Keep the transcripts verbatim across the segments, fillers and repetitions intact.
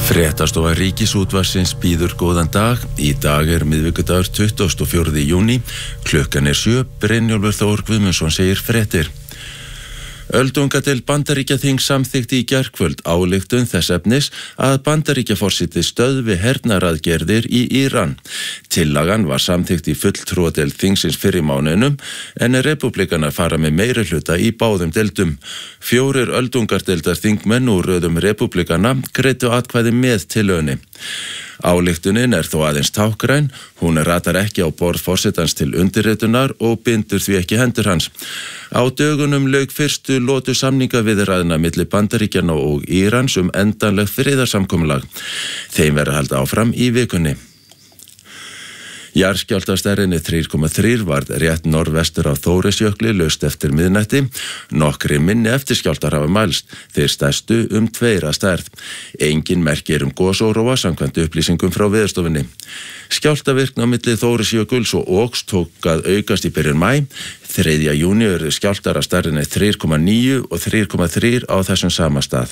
Fréttastofa Ríkisútvarpsins býður góðan dag. Í dag er miðvikudagur tuttugasta og fjórða júní. Klukkan er sjö. Brynjólfur Þór Guðmundsson segir fréttir. Öldungadeild Bandaríkjaþings samþykkti í gærkvöld ályktun þess efnis að Bandaríkjaforseti stöðvi hernaðaraðgerðir í Íran. Tillagan var samþykkt í fulltrúadeild þingsins fyrr í mánuðinum en repúblikanar fara með meirihluta í báðum deildum. Fjórir öldungadeildar þingmenn úr röðum repúblikana greiddu atkvæði með tillögunni. Ályktunin er þó aðeins tákgræn, hún ratar ekki á borð forsetans til undirritunar og bindur því ekki hendur hans. Á dögunum lauk fyrstu lotu samningaviðræðna milli Bandaríkjanna og Írans um endanlegt friðarsamkomulag. Þeim verður haldið áfram í vikunni. Jarðskjálftastærðinni þrjú komma þrjú varð rétt norðvestur af Þórisjökli laust eftir miðnætti. Nokkrir minni eftirskjálftar hafa mælst, þeir stærstu um tveir að stærð. Engin merki er um gosóróa samkvæmt upplýsingum frá Veðurstofunni. Skjálftavirkni á milli Þórisjökuls og Oks tók að aukast í byrjun maí. þriðja júní eru skjálftar af stærðinni þrjú komma níu og þrjú komma þrjú á þessum sama stað.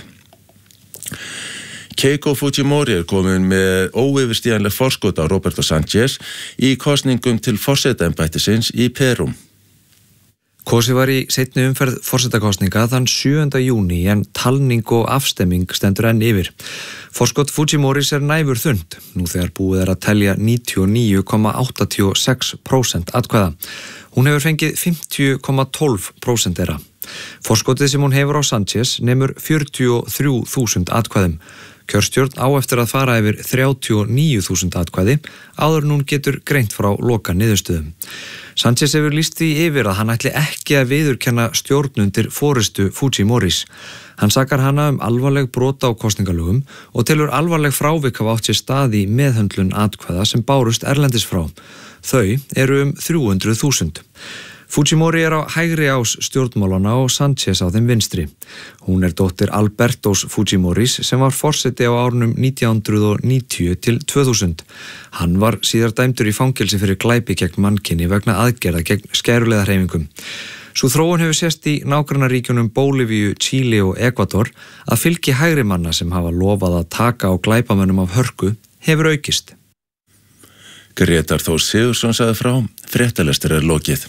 Keiko Fujimori er komin með óyfirstíganleg forskot á Roberto Sanchez í kosningum til forsetaembættisins í Perú. Kosið var í seinni umferð forsetakosninga þann sjöunda júní en talning og afstemming stendur enn yfir. Forskot Fujimoris er næfur þund, nú þegar búið er að telja níutíu og níu komma áttatíu og sex prósent atkvæða. Hún hefur fengið fimmtíu komma tólf prósent þeirra. Forskotið sem hún hefur á Sanchez nemur fjörutíu og þrjú þúsund atkvæðum. Kjörstjórn á eftir að fara yfir þrjátíu og níu þúsund atkvæði áður en hún getur greint frá loka niðurstöðum. Sanchez hefur lýst því yfir að hann ætli ekki að viðurkenna stjórnundir forystu Fujimoris. Hann sakar hana um alvarleg brot á kosningalögum og telur alvarleg frávik hafa átt sér stað í meðhöndlun atkvæða sem bárust erlendis frá. Þau eru um þrjú hundruð þúsund. Fujimori er á hægri ás stjórnmálana og Sanchez á þeim vinstri. Hún er dóttir Albertos Fujimoris sem var forseti á árunum nítján hundruð níutíu til tvö þúsund. Hann var síðar dæmdur í fangelsi fyrir glæpi gegn mannkyni vegna aðgerða gegn skæruliðahreyfingum. Sú þróun hefur sést í nágrannaríkjunum Bólivíu, Chile og Ekvador að fylgi hægri manna sem hafa lofað að taka á glæpamönnum af hörku hefur aukist. Grétar Þór Sigurðsson sagði frá, fréttalestur er lokið.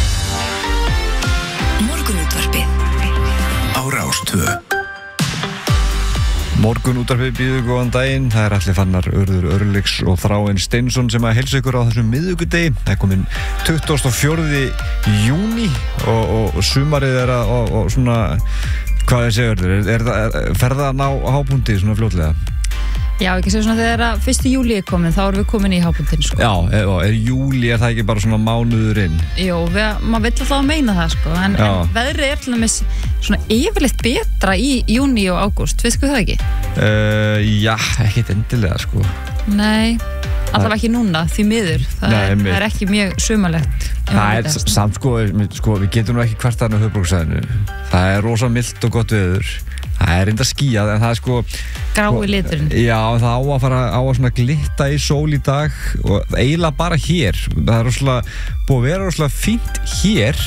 Morgunútvarpið býður góðan daginn. Það er allir fannar Urður Örlygs og Þráinn Steinsson sem að heilsa ykkur á þessum miðvikudegi. Það er komin tuttugasta og fjórða júní og, og, og sumarið er að og, og svona, hvað er segja Urður? Er, er, er ferða að ná hápunkti svona fljótlega? Já, ekki segja svona þegar að fyrsta júlí er komin, þá erum við komin í hápunktin, sko. Já, er, er júlí, er það ekki bara svona mánuður inn? Jú, við, maður vill alltaf að meina það, sko, en, en veðrið er til dæmis svona yfirleitt betra í júní og ágúst, veistu það ekki? Uh, já, ekkert endilega, sko. Nei, allavega ekki núna, því miður. Það, Nei, er, það er ekki mjög sumalegt. Það er samt, sko, sko, við getum nú ekki kvartan á höfuðborgarsvæðinu. Það er rosa milt og gott veður. Það er reynda skýjað, en það er sko... Grái liturinn. Já, það á að fara á að svona glitta í sól í dag og eiginlega bara hér. Það er rosalega, búið að vera rosalega fínt hér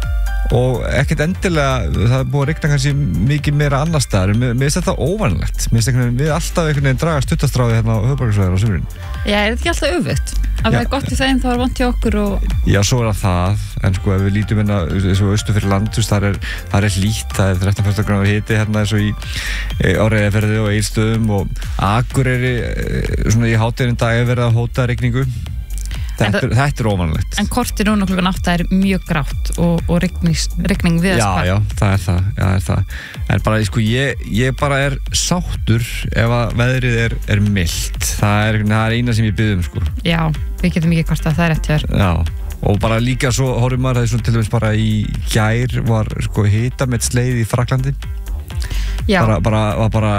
og ekkert endilega, það er búið að rigna kannski mikið meira annar staðar. Mér finnst þetta óvanlegt. Mér finnst einhvern veginn, við alltaf einhvern veginn draga stuttastráði hérna á höfuðborgarsvæðinu á sumrin. Já, er þetta ekki alltaf öfugt? Að það er gott í þeim, þá er vont hjá okkur og... Já, svo er það það, en sko ef við lítum hérna eins og austur fyrir land, þar er, þar er hlýtt, það er þrettán til fjórtán gráður hiti hérna eins og í á Reyðarfirði og Egilsstöðum og Akureyri svona í hádeginu dag er verið að hóta rigningu. Þetta, er, þetta er óvanlegt. En kortir núna klukkan átta er mjög grátt og, og rigning, rigning við að spara. Já, já, það er það, já, það er það. En bara, sko, ég, ég bara er sáttur ef að veðrið er, er milt. Það er, það er eina sem ég bið um, sko. Já, við getum ekki hvort að það er rétt hér. Já, og bara líka svo, horfum maður, það er svona til dæmis bara í gær var, sko, hita með sleið í Fraklandi. Já. Bara, bara, var bara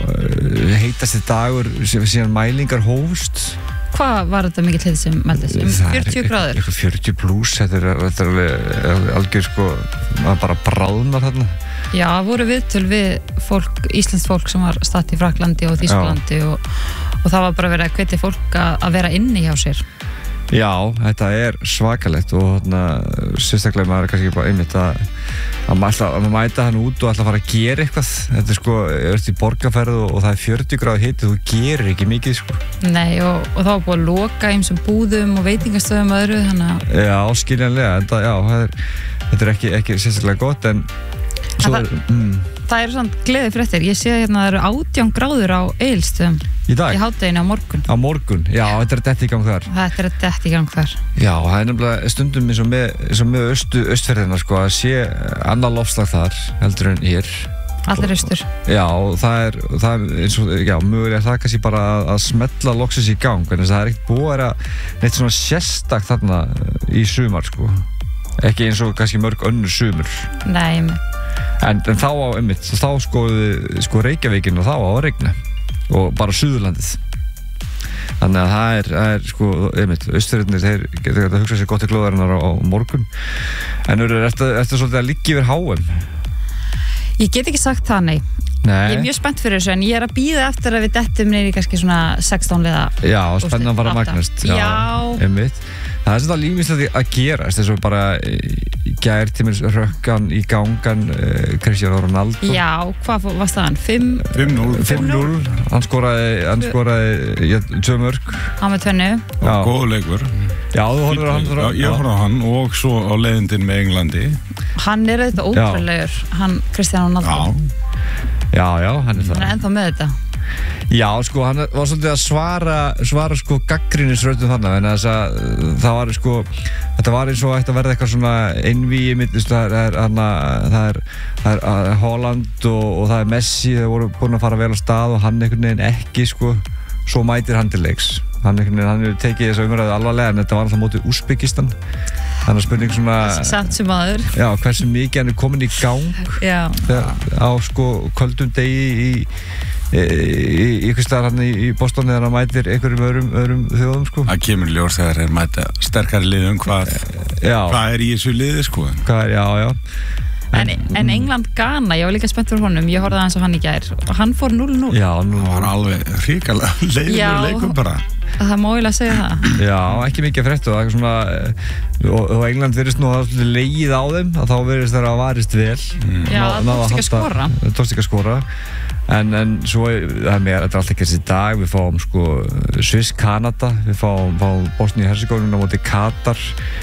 heitasti dagur síðan mælingar hófust. Hvað var þetta mikið hlið sem meldist? Um fjörutíu gráður? Eitthvað fjörutíu pluss, þetta er, þetta er alveg algjör sko, maður bara bráðnar þarna. Já, það voru viðtöl við fólk, íslenskt fólk sem var statt í Fraklandi og Þýskalandi og, og það var bara verið að hvetja fólk að, að vera inni hjá sér. Já, þetta er svakalegt og þarna, sérstaklega maður er kannski bara einmitt að að maður mæta hann út og ætla að fara að gera eitthvað. Þetta er sko, ég ert í borgarferð og, og það er fjörutíu gráðu hiti, þú gerir ekki mikið sko. Nei, og, og þá er búið að loka ýmsum búðum og veitingastöðum og öðru, þannig að... Já, skiljanlega, þetta, já, það er, þetta er ekki, ekki sérstaklega gott, en svo það, er... Mm. Það eru svona gleði fréttir. Ég sé hérna að það eru átján gráður á Egilsstöðum í dag? Í hádeginu á morgun. Á morgun, já, já. Þetta er dett í gang þar. Þetta er dett í gang þar. Já, það er nefnilega stundum eins og með, eins og með östu, östferðina sko, að sé annað loftslag þar heldur en hér. Allir austur. Já, og það er, það er eins og, já, mögulega það kannski bara að, að smetla loksins í gang, en það er ekkert búið að neitt svona sérstakt þarna í sumar sko. Ekki eins og kannski mörg önnur sumur. Nei, En, en þá á einmitt, þá skoðu sko Reykjavíkin og þá á að regna og bara Suðurlandið. Þannig að það er, það er sko einmitt, Austfirðirnir, þeir geta að hugsa sér gott til glóðarinnar á, á morgun. En eru þetta, þetta svolítið að liggja yfir H M? Ég get ekki sagt það, nei. Nei. Ég er mjög spennt fyrir þessu, en ég er að bíða eftir að við dettum niður í kannski svona sextán liða. Já, spennan bara magnast. Já. Einmitt. Það er svona lífmislegt að gerast, þess að bara í gær tímins rökkan í gangan uh, Cristiano Ronaldo. Já, hvað var staðan? fimm núll fimm núll, hann skoraði, hann skoraði ja, tvö mörk. Hann með tvennu. Og góð leikur. Já, þú horfður á hann. Já, ég horfði á hann og svo á leiðindin með Englandi. Hann er auðvitað ótrúlegur, hann Cristiano Ronaldo. Já. Já, já, hann er það. Hann er ennþá með þetta. Já, sko, hann var svolítið að svara, svara sko gagnrýnisröddum þarna, en þess að það var sko, þetta var eins og ætti að verða eitthvað svona einvíi mitt, það er, hana, það er, það er Haaland og, og það er Messi, þeir voru búin að fara vel á stað og hann einhvern veginn ekki, sko, svo mætir hann til leiks. Hann einhvern veginn, hann hefur tekið þessa umræðu alvarlega, en þetta var alltaf mótið Úsbekistan. Þannig að spurning svona... Samt sem aður. Já, hversu mikið hann er komin í gang þegar, á sko kvöldum degi í í ykkur staðar hann í Boston þegar hann mætir einhverjum öðrum, öðrum þjóðum sko. Það kemur ljós þegar þeir mæta sterkari liðum hvað, hvað er í þessu liði sko. Hvað er, já, já. En, en England-Ghana, ég var líka spennt fyrir honum, ég horfði aðeins á hann í gær og hann fór núll núll. Já, núll núll. Það var alveg hrikalega leiður leikum bara. Það má eiginlega segja það. Já, ekki mikið frétt og það er svona, og, og England virðist nú að leið á þeim, að þá virðist þeirra að varist vel. Mm. Já, það tókst ekki að skora. Það tókst ekki að skora. En, en svo er það meira, þetta er alltaf ekki þessi dag, við fáum sko Sviss-Kanada, við fáum, fáum Bosníu-Herzegovina á móti Katar,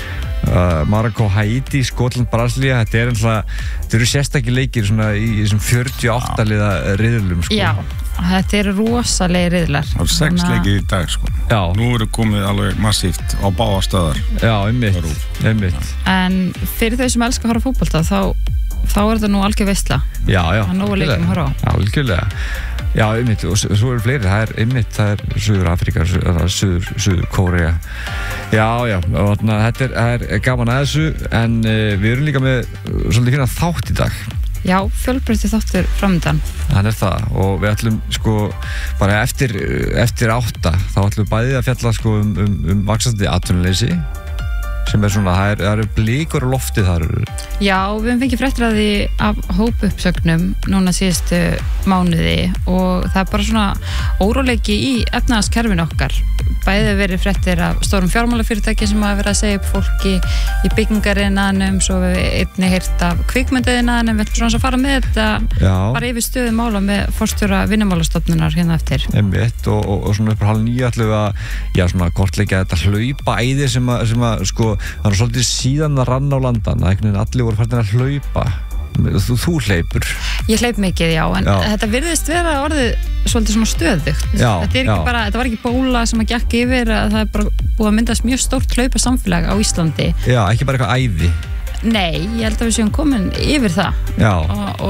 uh, Marokko, Haiti, Skotland, Brasilía, þetta er alltaf, þetta eru sérstakir leikir svona í þessum fjörutíu og átta liða riðlum sko. Já, þetta eru rosalegi riðlar. Það eru sex leikir í dag sko. Já. Nú eru komið alveg massíft á báða stöðar. Já, einmitt, einmitt. En fyrir þau sem elskar að horfa á fótbolta, þá þá er þetta nú algjör veisla. Já, já. Það er nógu leikum að horfa á. Já, algjörlega. Já, einmitt, og svo eru fleiri, það er einmitt, það er Suður Afríka, Suður, Suður Kórea. Já, já, og þarna, þetta er, það er gaman að þessu, en uh, við erum líka með svolítið fína þátt í dag. Já, fjölbreyttur þáttur framöndan. Þannig er það, og við ætlum sko, bara eftir, eftir átta, þá ætlum við bæðið að fjalla sko um, um, um vaxandi atvinnuleysi, sem er svona, það eru er blikur á loftið þar. Já, við hefum fengið fréttir af því af hópuppsögnum núna síðustu mánuði og það er bara svona óróleiki í efnahagskerfinu okkar. Bæði verið fréttir af stórum fjármálafyrirtæki sem hafa verið að segja upp fólki í byggingariðnaðinum, svo við einnig heyrt af kvikmyndiðnaðinum, við ætlum svona að fara með þetta, Já. bara yfir stöðu mála með forstjóra Vinnumálastofnunar hérna eftir. Einmitt, og, og, og svona upp á hálf níu ætlum við að, já, svona kortleggja þetta hlaupa æði sem að, sem að, sko, það er svolítið síðan að rann á landan, að einhvern veginn allir voru farin að hlaupa. Þú, þú hleypur. Ég hleyp mikið, já, en já. Þetta virðist vera orðið svolítið svona stöðugt. Já, þetta, er ekki já. bara, þetta var ekki bóla sem að gekk yfir, að það er bara búið að myndast mjög stórt hlaupa samfélag á Íslandi. Já, ekki bara eitthvað æði. Nei, ég held að við séum komin yfir það. Já. Og,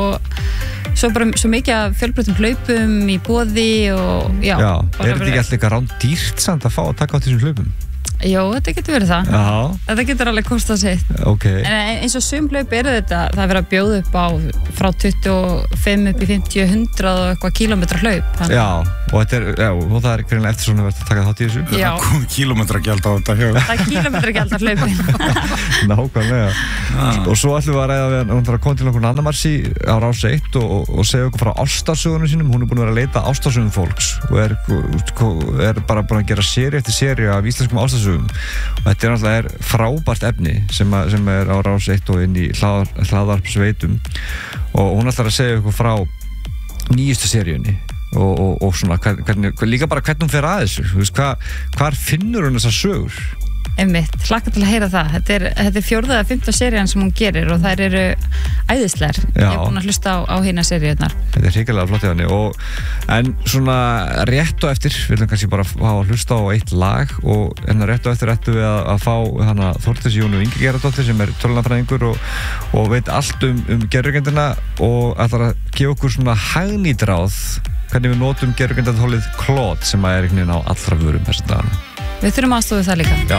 og svo bara svo mikið að fjölbreyttum hlaupum í boði og já. Já, er þetta ekki alltaf eitthvað rándýrt samt að fá að taka á þessum hlaupum? Jó, þetta getur verið það. Já. Þetta getur alveg kostað sitt. Ok. En eins og sum hlaup eru þetta, það er verið að bjóða upp á frá tuttugu og fimm upp í fimmtíu, hundrað og eitthvað kílómetra hlaup. Þannig. Já, og þetta er, já, og það er greinlega eftir svona verið að taka þátt í þessu. Já. Það kom kílómetragjald á þetta hjá. Það er kílómetragjald á hlaupin. Nákvæmlega. Ah. Og svo ætlum við að ræða við, hún þarf að koma til okkur Anna Marci á Rás eitt og, og segja okkur frá ástarsögunum sínum. Hún er búin að vera að leita ástarsögum fólks og er, er bara búin að gera séri eftir séri af íslenskum ástarsögum þáttasögum og þetta er náttúrulega frábært efni sem, að, sem er á Rás eitt og inn í hlað, hlaðvarpsveitum og hún ætlar að segja ykkur frá nýjustu seríunni og, og, og svona hvernig, líka bara hvernig hún fer að þessu, þú veist, hva, hvar finnur hún þessar sögur? Einmitt, hlakka til að heyra það. Þetta er, þetta er fjórða eða fimmta serían sem hún gerir og þær eru æðislegar. Ég er búin að hlusta á, á hina seríunar. Þetta er hrikalega flott í hann og en svona rétt og eftir við viljum kannski bara fá að hlusta á eitt lag og en rétt og eftir ættum við að, að fá hana Þórdísi Jónu Ingigerðardóttir sem er tölvunarfræðingur og, og veit allt um, um gervigreindina og ætlar að gefa okkur svona hagnýt ráð hvernig við notum gervigreindartólið Claude sem er einhvern veginn á allra vörum þessum dagana. Við þurfum aðstofa það líka. Já.